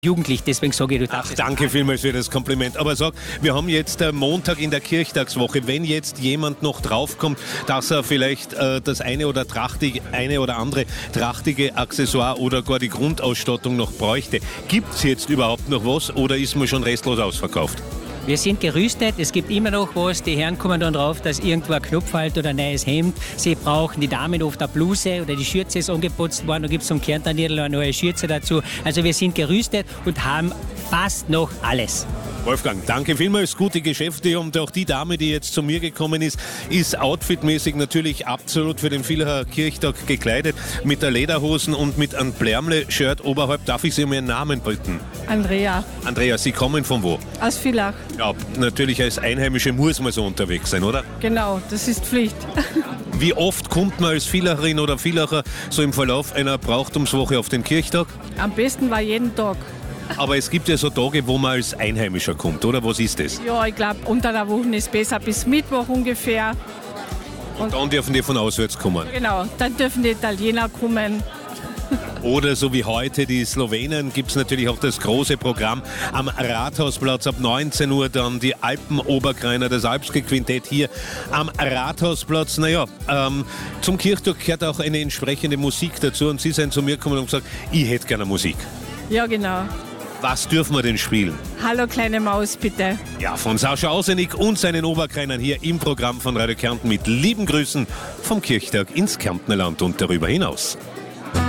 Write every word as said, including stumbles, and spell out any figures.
jugendlich, deswegen sage ich, du darfst. Ach, danke vielmals für das Kompliment. Aber sag, wir haben jetzt äh, Montag in der Kirchtagswoche. Wenn jetzt jemand noch draufkommt, dass er vielleicht äh, das eine oder trachtige, eine oder andere trachtige Accessoire oder gar die Grundausstattung noch bräuchte, gibt es jetzt überhaupt noch was oder ist man schon restlos ausverkauft? Wir sind gerüstet, es gibt immer noch was. Die Herren kommen dann drauf, dass irgendwo ein Knopf halt oder ein neues Hemd. Sie brauchen die Damen oft eine Bluse oder die Schürze ist angeputzt worden. Da gibt es zum Kärntner-Nierl eine neue Schürze dazu. Also wir sind gerüstet und haben fast noch alles. Wolfgang, danke vielmals, gute Geschäfte und auch die Dame, die jetzt zu mir gekommen ist, ist outfitmäßig natürlich absolut für den Villacher Kirchtag gekleidet, mit der Lederhosen und mit einem Blärmle-Shirt oberhalb. Darf ich Sie um Ihren Namen bitten? Andrea. Andrea, Sie kommen von wo? Aus Villach. Ja, natürlich als Einheimische muss man so unterwegs sein, oder? Genau, das ist Pflicht. Wie oft kommt man als Villacherin oder Villacher so im Verlauf einer Brauchtumswoche auf den Kirchtag? Am besten war jeden Tag. Aber es gibt ja so Tage, wo man als Einheimischer kommt, oder? Was ist das? Ja, ich glaube, unter der Woche ist besser bis Mittwoch ungefähr. Und dann dürfen die von auswärts kommen. Genau, dann dürfen die Italiener kommen. Oder so wie heute die Slowenen gibt es natürlich auch das große Programm am Rathausplatz ab neunzehn Uhr, dann die Alpen-Oberkreiner, das Alpske-Quintett hier am Rathausplatz. Naja, ähm, zum Kirchtag gehört auch eine entsprechende Musik dazu und Sie sind zu mir gekommen und gesagt, ich hätte gerne Musik. Ja, genau. Was dürfen wir denn spielen? Hallo kleine Maus, bitte. Ja, von Sascha Ausenig und seinen Oberkreinern hier im Programm von Radio Kärnten mit lieben Grüßen vom Kirchtag ins Kärntnerland und darüber hinaus.